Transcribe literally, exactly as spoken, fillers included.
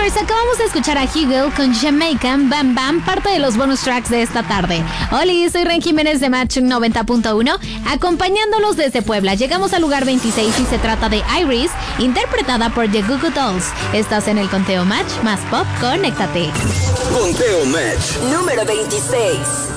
Rockers, acabamos de escuchar a Hugel con Jamaican Bam Bam, parte de los bonus tracks de esta tarde. Hola, soy Ren Jiménez de Match noventa punto uno, acompañándolos desde Puebla. Llegamos al lugar veintiséis y se trata de Iris, interpretada por The Goo Goo Dolls. Estás en el Conteo Match más pop, conéctate. Conteo Match número veintiséis.